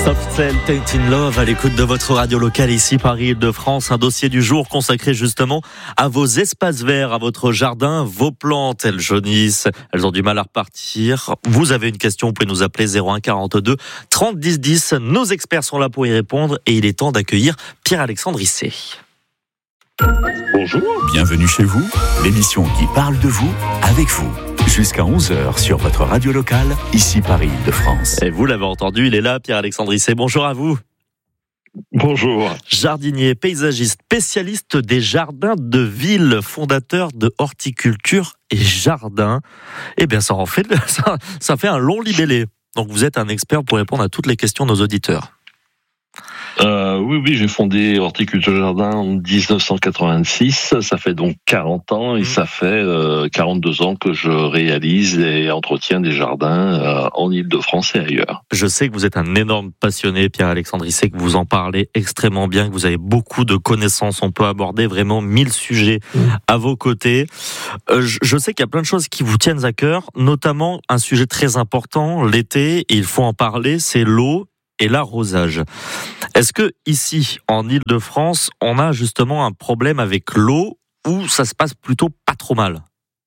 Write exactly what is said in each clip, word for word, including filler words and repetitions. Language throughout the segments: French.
Soft Cell, Tainted Love, à l'écoute de votre radio locale ici Paris-Île-de-France. Un dossier du jour consacré justement à vos espaces verts, à votre jardin. Vos plantes, elles jaunissent, elles ont du mal à repartir. Vous avez une question, vous pouvez nous appeler zéro un quarante-deux trente dix dix. Nos experts sont là pour y répondre et il est temps d'accueillir Pierre-Alexandre Risset. Bonjour. Bienvenue chez vous, l'émission qui parle de vous, avec vous. Jusqu'à onze heures sur votre radio locale, ici Paris-Île-de-France. Et vous l'avez entendu, il est là, Pierre-Alexandre Risset. Bonjour à vous. Bonjour. Jardinier, paysagiste, spécialiste des jardins de ville, fondateur de Horticulture et Jardin. Eh bien, ça en fait, ça, ça fait un long libellé. Donc, vous êtes un expert pour répondre à toutes les questions de nos auditeurs. Euh, oui, oui, j'ai fondé Horticulture Jardin en dix-neuf cent quatre-vingt-six. Ça fait donc quarante ans et mmh. ça fait euh, quarante-deux ans que je réalise et entretiens des jardins euh, en Île-de-France et ailleurs. Je sais que vous êtes un énorme passionné, Pierre-Alexandre Risset, que vous en parlez extrêmement bien, que vous avez beaucoup de connaissances. On peut aborder vraiment mille sujets mmh. à vos côtés. Euh, je, je sais qu'il y a plein de choses qui vous tiennent à cœur, notamment un sujet très important, l'été, et il faut en parler, c'est l'eau et l'arrosage. Est-ce que ici, en Île-de-France, on a justement un problème avec l'eau ou ça se passe plutôt pas trop mal ?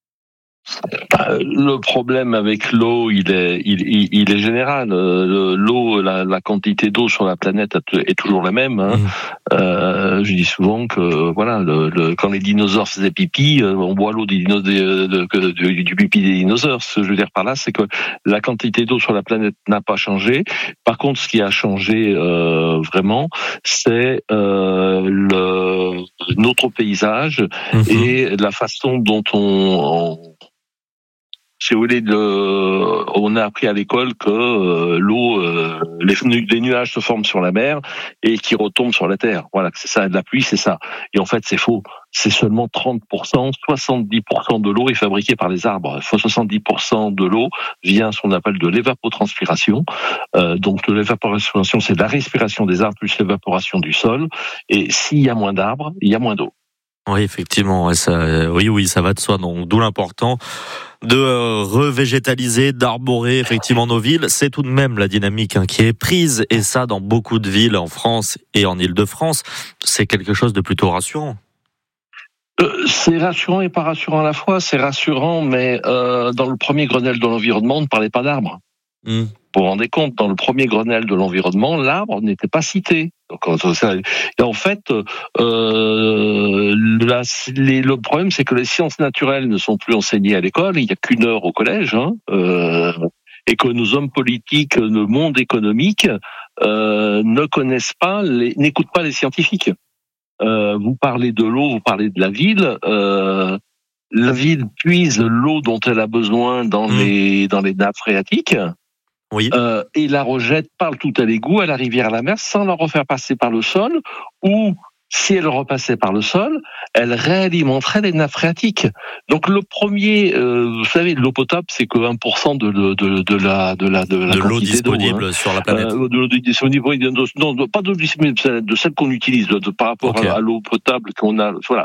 Le problème avec l'eau, il est, il, il, il est général. L'eau, la, la quantité d'eau sur la planète est toujours la même. Hein. Mmh. Euh, je dis souvent que voilà, le, le, quand les dinosaures faisaient pipi, on boit l'eau des dino, de, de, de, du pipi des dinosaures. Ce que je veux dire par là, c'est que la quantité d'eau sur la planète n'a pas changé. Par contre, ce qui a changé euh, vraiment, c'est euh, le, notre paysage mmh. et la façon dont on, on Si vous voulez, le, on a appris à l'école que euh, l'eau, euh, les, les nuages se forment sur la mer et qui retombent sur la terre. Voilà, c'est ça, de la pluie, c'est ça. Et en fait, c'est faux. C'est seulement trente pour cent, soixante-dix pour cent de l'eau est fabriquée par les arbres. soixante-dix pour cent de l'eau vient ce qu'on appelle de l'évapotranspiration. Euh, donc, de l'évapotranspiration, c'est de la respiration des arbres plus l'évaporation du sol. Et s'il y a moins d'arbres, il y a moins d'eau. Oui, effectivement, ça, oui, oui, ça va de soi. Donc, d'où l'important de euh, revégétaliser, d'arborer effectivement nos villes. C'est tout de même la dynamique hein, qui est prise, et ça dans beaucoup de villes en France et en Île-de-France. C'est quelque chose de plutôt rassurant. Euh, c'est rassurant et pas rassurant à la fois. C'est rassurant, mais euh, dans le premier Grenelle de l'environnement, on ne parlait pas d'arbres. Mmh. Vous vous rendez compte, dans le premier Grenelle de l'environnement, l'arbre n'était pas cité. Donc, et en fait, euh, la, les, le problème, c'est que les sciences naturelles ne sont plus enseignées à l'école. Il n'y a qu'une heure au collège, hein, euh, et que nos hommes politiques, le monde économique, euh, ne connaissent pas, les, n'écoutent pas les scientifiques. Euh, vous parlez de l'eau, vous parlez de la ville. Euh, la ville puise l'eau dont elle a besoin dans mmh. les dans les nappes phréatiques. Oui. Euh, et la rejette par tout à l'égout à la rivière à la mer sans la refaire passer par le sol, ou si elle repassait par le sol, elle réalimenterait les nappes phréatiques. Donc le premier, euh, vous savez, l'eau potable, c'est que un pour cent de, de, de, de la de la de la de l'eau disponible d'eau, hein. Sur la planète. Euh, de l'eau disponible, non, pas de l'eau disponible, de celle qu'on utilise, de, de, par rapport okay. à, à l'eau potable qu'on a. Voilà.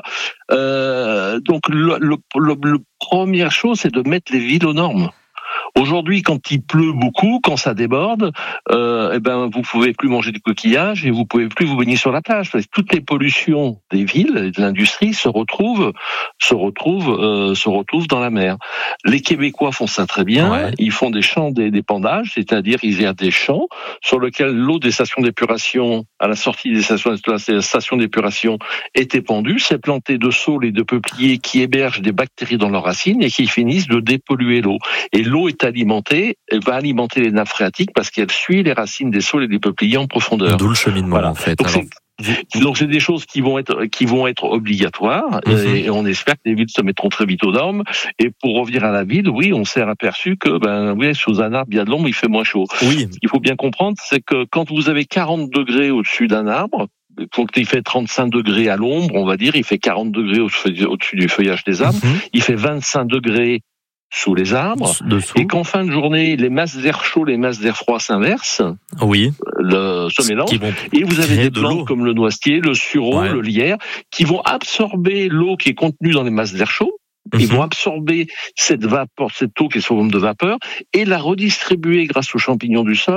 Euh, donc le, le, le, le première chose, c'est de mettre les villes aux normes. Aujourd'hui, quand il pleut beaucoup, quand ça déborde, euh, eh ben vous pouvez plus manger des coquillages et vous pouvez plus vous baigner sur la plage. Parce que toutes les pollutions des villes et de l'industrie se retrouvent, se retrouvent, euh, se retrouvent dans la mer. Les Québécois font ça très bien. Ouais. Ils font des champs d'épandage, c'est-à-dire ils y a des champs sur lesquels l'eau des stations d'épuration, à la sortie des stations, de la station d'épuration, est épandue. C'est planté de saules et de peupliers qui hébergent des bactéries dans leurs racines et qui finissent de dépolluer l'eau. Et l'eau est alimentée, elle va alimenter les nappes phréatiques parce qu'elle suit les racines des saules et des peupliers en profondeur. D'où le cheminement, voilà. En fait. Donc, alors... c'est, donc c'est des choses qui vont être qui vont être obligatoires mm-hmm. et on espère que les villes se mettront très vite aux normes. Et pour revenir à la ville, oui, on s'est aperçu que ben oui, sous un arbre il y a de l'ombre, il fait moins chaud. Oui. Ce qu'il faut bien comprendre, c'est que quand vous avez quarante degrés au-dessus d'un arbre, quand il fait trente-cinq degrés à l'ombre, on va dire, il fait quarante degrés au-dessus du feuillage des arbres, mm-hmm. il fait vingt-cinq degrés sous les arbres, dessous. Et qu'en fin de journée, les masses d'air chaud, les masses d'air froid s'inversent, oui. le, se mélangent, et vous avez des plantes de comme le noisetier, le sureau, ouais. le lierre, qui vont absorber l'eau qui est contenue dans les masses d'air chaud, mm-hmm. ils vont absorber cette vapeur, cette eau qui est sous forme de vapeur, et la redistribuer grâce aux champignons du sol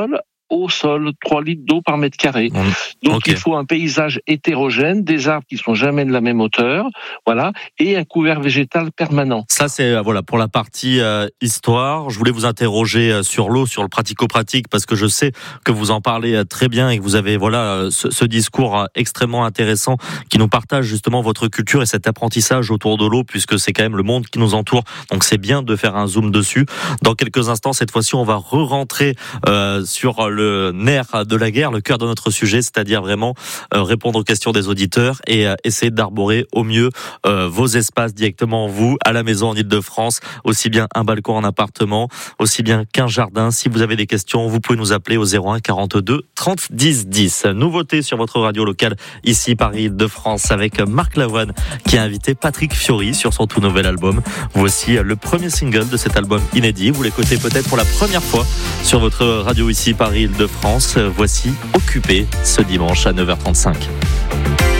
au sol, trois litres d'eau par mètre carré. Mmh. Donc okay. il faut un paysage hétérogène, des arbres qui sont jamais de la même hauteur, voilà, et un couvert végétal permanent. Ça c'est voilà pour la partie euh, histoire. Je voulais vous interroger sur l'eau, sur le pratico-pratique, parce que je sais que vous en parlez très bien et que vous avez voilà ce, ce discours extrêmement intéressant qui nous partage justement votre culture et cet apprentissage autour de l'eau, puisque c'est quand même le monde qui nous entoure. Donc c'est bien de faire un zoom dessus. Dans quelques instants, cette fois-ci, on va re-rentrer euh, sur le nerf de la guerre, le cœur de notre sujet, c'est-à-dire vraiment euh, répondre aux questions des auditeurs et euh, essayer d'arborer au mieux euh, vos espaces directement, vous, à la maison en Île-de-France, aussi bien un balcon en appartement, aussi bien qu'un jardin. Si vous avez des questions, vous pouvez nous appeler au zéro un quarante-deux trente dix dix. Nouveauté sur votre radio locale, ici Paris-Île-de-France, avec Marc Lavoine qui a invité Patrick Fiori sur son tout nouvel album. Voici le premier single de cet album inédit. Vous l'écoutez peut-être pour la première fois sur votre radio ici Paris-Île-de-France. Voici Occupé ce dimanche à neuf heures trente-cinq.